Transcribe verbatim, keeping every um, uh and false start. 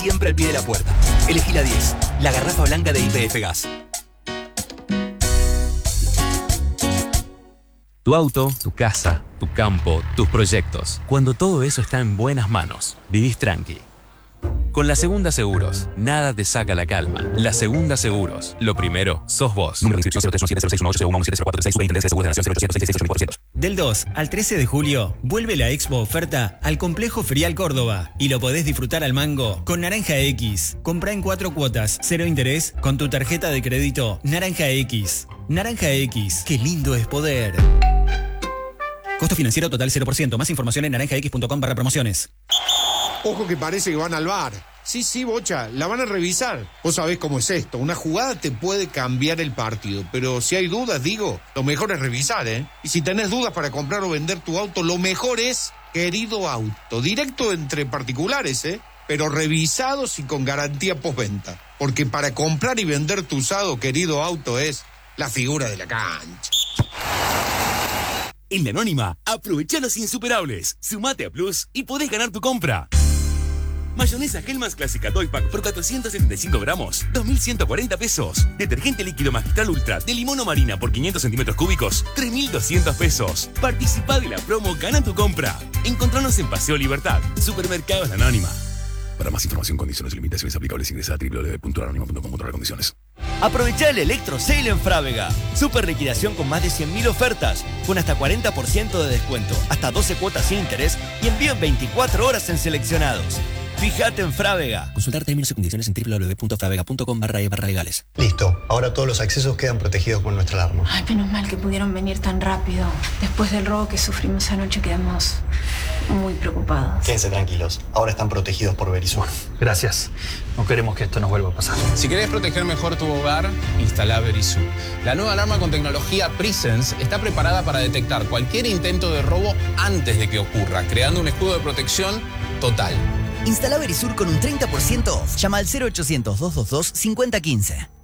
siempre al pie de la puerta. Elegí la diez, la garrafa blanca de Y P F Gas. Tu auto, tu casa, tu campo, tus proyectos. Cuando todo eso está en buenas manos, vivís tranqui. Con La Segunda Seguros, nada te saca la calma. La Segunda Seguros, lo primero, sos vos. Número de inscripción cero tres uno siete cero seis uno ocho cero uno siete cero cuatro tres seis. Superintendencia de Seguros de la Nación cero ochocientos seiscientos sesenta y cuatro. Del dos al trece de julio, vuelve la Expo Oferta al Complejo Ferial Córdoba y lo podés disfrutar al mango con Naranja X. Comprá en cuatro cuotas, cero interés, con tu tarjeta de crédito Naranja X. Naranja X, qué lindo es poder. Costo financiero total cero por ciento. Más información en naranja x punto com barra promociones. Ojo que parece que van al V A R. Sí, sí, Bocha, la van a revisar. Vos sabés cómo es esto. Una jugada te puede cambiar el partido. Pero si hay dudas, digo, lo mejor es revisar, ¿eh? Y si tenés dudas para comprar o vender tu auto, lo mejor es Querido Auto. Directo entre particulares, ¿eh? Pero revisados y con garantía postventa. Porque para comprar y vender tu usado, Querido Auto es la figura de la cancha. En la Anónima, aprovecha los insuperables. Sumate a Plus y podés ganar tu compra. Mayonesa Hellmann's Clásica Toy Pack por cuatrocientos setenta y cinco gramos, dos mil ciento cuarenta pesos. Detergente líquido Magistral Ultra de limón o marina por quinientos centímetros cúbicos, tres mil doscientos pesos. Participá de la promo, gana tu compra. Encontranos en Paseo Libertad, Supermercados La Anónima. Para más información, condiciones y limitaciones aplicables, ingresa a doble u doble u doble u punto la anónima punto com punto a r condiciones. Aprovechá el Electro Sale en Frávega. Super liquidación con más de cien mil ofertas, con hasta cuarenta por ciento de descuento, hasta doce cuotas sin interés y envío en veinticuatro horas en seleccionados. Fíjate en Frávega. Consultar términos y condiciones en doble u doble u doble u punto frávega punto com barra e barra legales. Listo, ahora todos los accesos quedan protegidos con nuestra alarma. Ay, menos mal que pudieron venir tan rápido. Después del robo que sufrimos anoche quedamos muy preocupados. Quédense tranquilos, ahora están protegidos por Verisur. Gracias. No queremos que esto nos vuelva a pasar. Si querés proteger mejor tu hogar, instala Verisur. La nueva alarma con tecnología Presence está preparada para detectar cualquier intento de robo antes de que ocurra, creando un escudo de protección total. Instala Verisur con un treinta por ciento off. Llama al cero ochocientos, doscientos veintidós, cincuenta quince.